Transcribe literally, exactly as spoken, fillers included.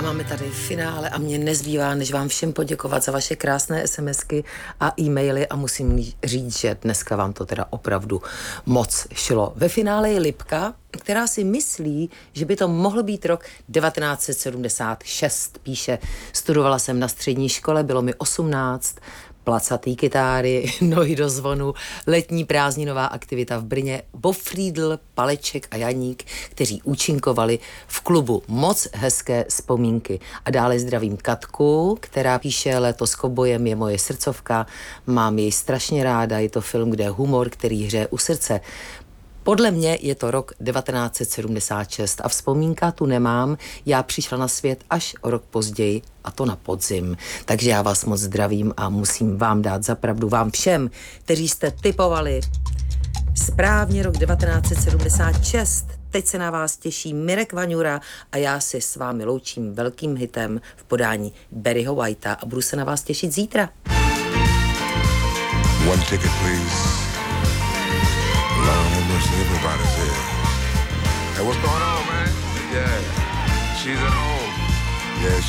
máme tady finále a mě nezbývá, než vám všem poděkovat za vaše krásné SMSky a e-maily a musím říct, že dneska vám to teda opravdu moc šlo. Ve finále je Lipka, která si myslí, že by to mohl být rok devatenáct set sedmdesát šest. Píše, studovala jsem na střední škole, bylo mi osmnáct, placatý kytáry, nohy do zvonu, letní prázdninová aktivita v Brně, Bofriedl, Paleček a Janík, kteří účinkovali v klubu. Moc hezké vzpomínky. A dále zdravím Katku, která píše, Léto s kobojem je moje srdcovka, mám jej strašně ráda, je to film, kde je humor, který hřeje u srdce. Podle mě je to rok devatenáct set sedmdesát šest a vzpomínka tu nemám, já přišla na svět až o rok později a to na podzim. Takže já vás moc zdravím a musím vám dát za pravdu, vám všem, kteří jste tipovali správně rok devatenáct set sedmdesát šest. Teď se na vás těší Mirek Vaňura a já si s vámi loučím velkým hitem v podání Barryho Whitea a budu se na vás těšit zítra. One ticket, please. Lord have mercy, everybody's here. Hey, what's going on, man? Yeah, she's at home. Yeah,